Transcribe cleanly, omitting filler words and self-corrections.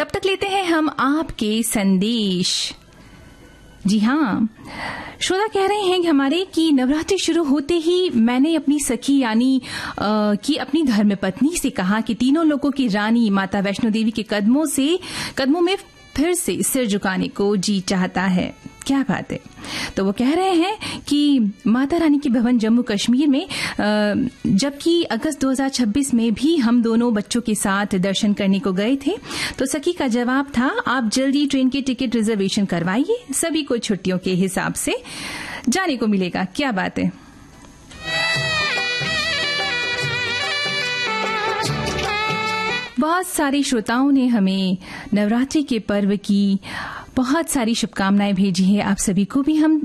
तब तक लेते हैं हम आपके संदेश। जी हाँ, श्रोता कह रहे हैं कि हमारे कि नवरात्रि शुरू होते ही मैंने अपनी सखी यानी कि अपनी धर्मपत्नी से कहा कि तीनों लोगों की रानी माता वैष्णो देवी के कदमों में फिर से सिर झुकाने को जी चाहता है। क्या बात है। तो वो कह रहे हैं कि माता रानी के भवन जम्मू कश्मीर में जबकि अगस्त 2026 में भी हम दोनों बच्चों के साथ दर्शन करने को गए थे, तो सखी का जवाब था आप जल्दी ट्रेन के टिकट रिजर्वेशन करवाइए, सभी को छुट्टियों के हिसाब से जाने को मिलेगा। क्या बात है। बहुत सारे श्रोताओं ने हमें नवरात्रि के पर्व की बहुत सारी शुभकामनाएं भेजी है। आप सभी को भी हम